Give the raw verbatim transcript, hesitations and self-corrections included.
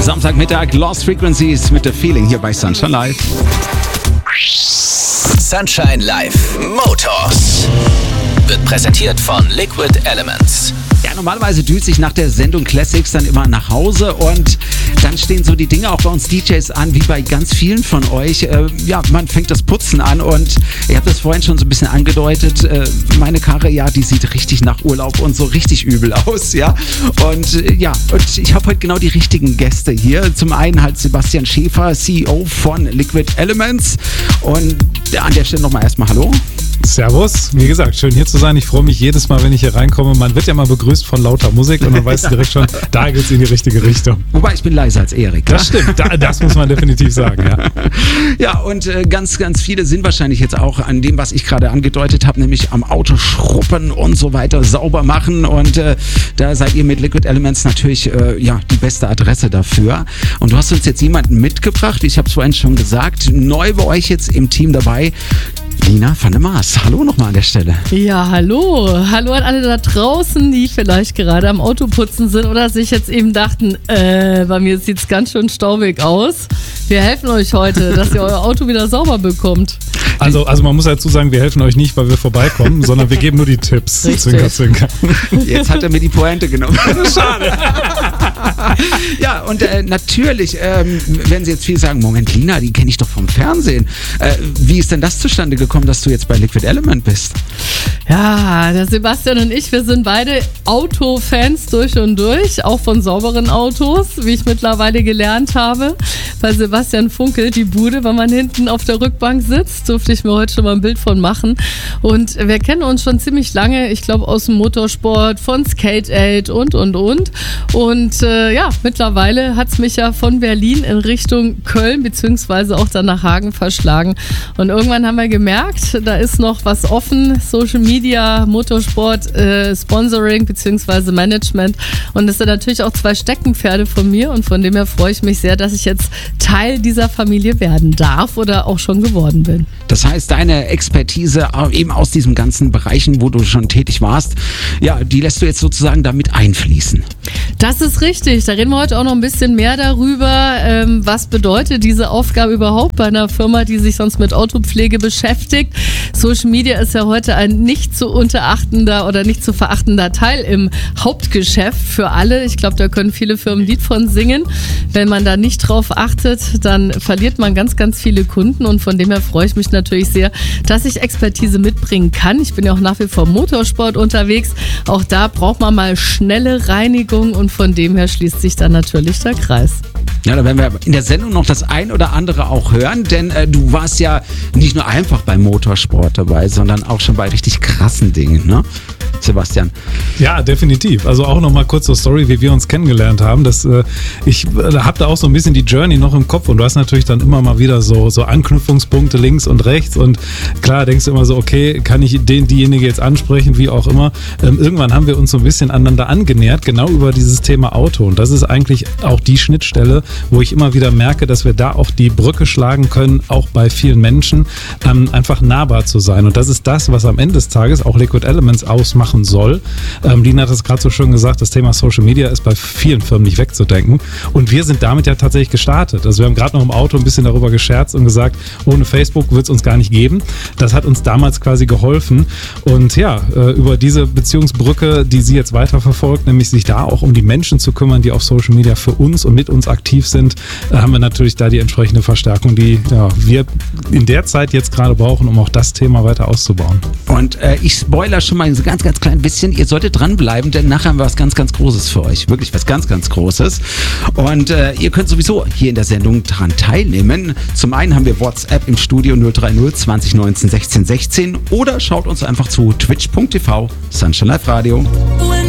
Samstagmittag, Lost Frequencies mit The Feeling hier bei Sunshine Live. Sunshine Live Motors wird präsentiert von Liquid Elements. Ja, normalerweise düst sich nach der Sendung Classics dann immer nach Hause und dann stehen so die Dinge auch bei uns D Js an, wie bei ganz vielen von euch. Äh, ja, man fängt das Putzen an und ihr habt das vorhin schon so ein bisschen angedeutet. Äh, meine Karre, ja, die sieht richtig nach Urlaub und so richtig übel aus, ja. Und äh, ja, und ich habe heute genau die richtigen Gäste hier. Zum einen halt Sebastian Schäfer, C E O von Liquid Elements. Und ja, an der Stelle nochmal erstmal Hallo. Servus, wie gesagt, schön hier zu sein. Ich freue mich jedes Mal, wenn ich hier reinkomme. Man wird ja mal begrüßt von lauter Musik und dann weißt du direkt schon, da geht es in die richtige Richtung. Wobei, ich bin leiser als Erik. Das stimmt, da, das muss man definitiv sagen, ja. Ja, und äh, ganz, ganz viele sind wahrscheinlich jetzt auch an dem, was ich gerade angedeutet habe, nämlich am Auto schruppen und so weiter, sauber machen. Und äh, da seid ihr mit Liquid Elements natürlich äh, ja, die beste Adresse dafür. Und du hast uns jetzt jemanden mitgebracht, ich habe es vorhin schon gesagt, neu bei euch jetzt im Team dabei. Lina van der Maas, hallo nochmal an der Stelle. Ja, hallo. Hallo an alle da draußen, die vielleicht gerade am Autoputzen sind oder sich jetzt eben dachten, äh, bei mir sieht es ganz schön staubig aus. Wir helfen euch heute, dass ihr euer Auto wieder sauber bekommt. Also, also man muss dazu sagen, wir helfen euch nicht, weil wir vorbeikommen, sondern wir geben nur die Tipps. Zwinker, zwinker. Jetzt hat er mir die Pointe genommen. Schade. Ja, und äh, natürlich ähm, werden Sie jetzt viel sagen, Moment, Lina, die kenne ich doch vom Fernsehen. Äh, wie ist denn das zustande gekommen, dass du jetzt bei Liquid Element bist? Ja, der Sebastian und ich, wir sind beide Autofans durch und durch, auch von sauberen Autos, wie ich mittlerweile gelernt habe. Bei Sebastian funkelt die Bude, wenn man hinten auf der Rückbank sitzt, durfte ich mir heute schon mal ein Bild von machen. Und wir kennen uns schon ziemlich lange, ich glaube aus dem Motorsport, von Skate Aid und, und, und. Und äh, ja, mittlerweile hat es mich ja von Berlin in Richtung Köln beziehungsweise auch dann nach Hagen verschlagen. Und irgendwann haben wir gemerkt, da ist noch was offen, Social Media, Motorsport, äh, Sponsoring beziehungsweise Management. Und das sind natürlich auch zwei Steckenpferde von mir und von dem her freue ich mich sehr, dass ich jetzt Teil dieser Familie werden darf oder auch schon geworden bin. Das heißt, deine Expertise eben aus diesen ganzen Bereichen, wo du schon tätig warst, ja, die lässt du jetzt sozusagen damit einfließen. Das ist richtig. Da reden wir heute auch noch ein bisschen mehr darüber, ähm, was bedeutet diese Aufgabe überhaupt bei einer Firma, die sich sonst mit Autopflege beschäftigt. Social Media ist ja heute ein nicht zu unterachtender oder nicht zu verachtender Teil im Hauptgeschäft für alle. Ich glaube, da können viele Firmen ein Lied von singen. Wenn man da nicht drauf achtet, dann verliert man ganz, ganz viele Kunden und von dem her freue ich mich natürlich sehr, dass ich Expertise mitbringen kann. Ich bin ja auch nach wie vor im Motorsport unterwegs. Auch da braucht man mal schnelle Reinigung und von dem her schließt sich dann natürlich der Kreis. Ja, da werden wir in der Sendung noch das ein oder andere auch hören, denn äh, du warst ja nicht nur einfach beim Motorsport dabei, sondern auch schon bei richtig krassen Dingen, ne? Sebastian. Ja, definitiv. Also auch nochmal kurz zur Story, wie wir uns kennengelernt haben. Das, äh, ich äh, habe da auch so ein bisschen die Journey noch im Kopf und du hast natürlich dann immer mal wieder so, so Anknüpfungspunkte links und rechts und klar denkst du immer so, okay, kann ich den, diejenige jetzt ansprechen, wie auch immer. Ähm, irgendwann haben wir uns so ein bisschen aneinander angenähert, genau über dieses Thema Auto und das ist eigentlich auch die Schnittstelle, wo ich immer wieder merke, dass wir da auch die Brücke schlagen können, auch bei vielen Menschen, ähm, einfach nahbar zu sein und das ist das, was am Ende des Tages auch Liquid Elements ausmacht soll. Ähm, Lina hat es gerade so schön gesagt, das Thema Social Media ist bei vielen Firmen nicht wegzudenken und wir sind damit ja tatsächlich gestartet. Also wir haben gerade noch im Auto ein bisschen darüber gescherzt und gesagt, ohne Facebook wird es uns gar nicht geben. Das hat uns damals quasi geholfen und ja, äh, über diese Beziehungsbrücke, die sie jetzt weiterverfolgt, nämlich sich da auch um die Menschen zu kümmern, die auf Social Media für uns und mit uns aktiv sind, äh, haben wir natürlich da die entsprechende Verstärkung, die ja, wir in der Zeit jetzt gerade brauchen, um auch das Thema weiter auszubauen. Und äh, ich spoiler schon mal so ganz, ganz klein bisschen, ihr solltet dranbleiben, denn nachher haben wir was ganz, ganz Großes für euch. Wirklich was ganz, ganz Großes. Und äh, ihr könnt sowieso hier in der Sendung daran teilnehmen. Zum einen haben wir WhatsApp im Studio null drei null zwanzig neunzehn sechzehn sechzehn oder schaut uns einfach zu twitch punkt tv Sunshine Live Radio.